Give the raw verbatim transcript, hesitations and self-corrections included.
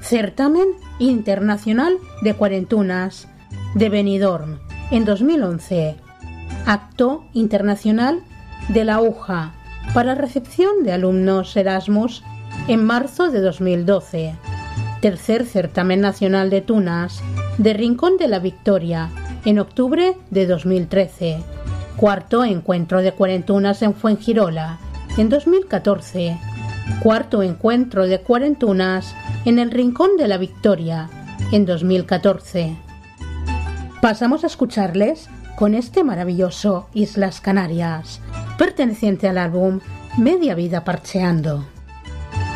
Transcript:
Certamen Internacional de Cuarentunas de Benidorm en dos mil once. Acto Internacional de la U J A para recepción de alumnos Erasmus en marzo de dos mil doce. Tercer Certamen Nacional de Tunas de Rincón de la Victoria en octubre de dos mil trece. Cuarto Encuentro de Cuarentunas en Fuengirola en dos mil catorce. Cuarto Encuentro de Cuarentunas en el Rincón de la Victoria en dos mil catorce. Pasamos a escucharles con este maravilloso Islas Canarias, perteneciente al álbum Media Vida Parcheando.